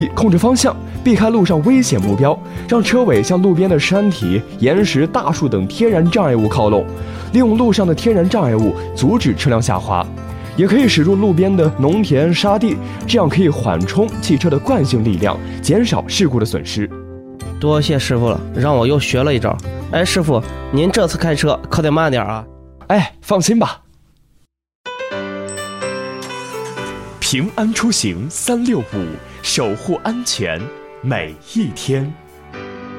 控制方向，避开路上危险目标，让车尾向路边的山体、岩石、大树等天然障碍物靠拢，利用路上的天然障碍物阻止车辆下滑。也可以驶入路边的农田、沙地，这样可以缓冲汽车的惯性力量，减少事故的损失。 多谢师傅了，让我又学了一招。哎，师傅，您这次开车可得慢点啊。 哎，放心吧。 平安出行365，守护安全每一天。